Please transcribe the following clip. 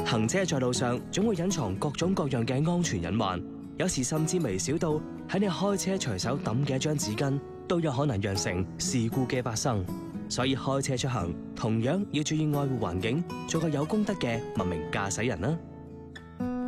行車在路上總會隱藏各種各樣嘅安全隱患，有時甚至微小到喺你開車隨手抌嘅一張紙巾，都有可能釀成事故嘅發生。所以開車出行同樣要注意愛護環境，做個有公德嘅文明駕駛人啦。